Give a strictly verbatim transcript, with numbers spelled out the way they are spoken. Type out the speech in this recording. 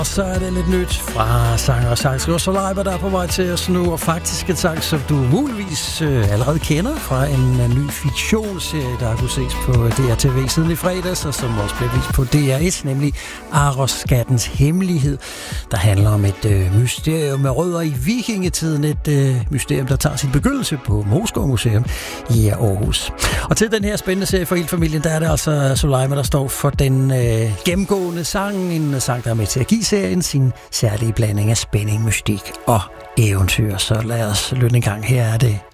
Og så er det lidt nyt fra sanger og sangskriver Soleiber, der er på vej til os nu, og faktisk en sang, som du muligvis øh, allerede kender fra en uh, ny fiktionsserie, der har kunne ses på D R T V siden i fredags, og som også blev vist på D R et, nemlig Aros-skattens hemmelighed, der handler om et øh, mysterium med rødder i vikingetiden, et øh, mysterium, der tager sin begyndelse på Moskov Museum i Aarhus. Og til den her spændende serie for hele familien, der er det altså Soleiber, der står for den øh, gennemgående sang, en sang, der er med til at give serien sin særlige blanding af spænding, mystik og eventyr. Så lad os lytte en gang. Her er det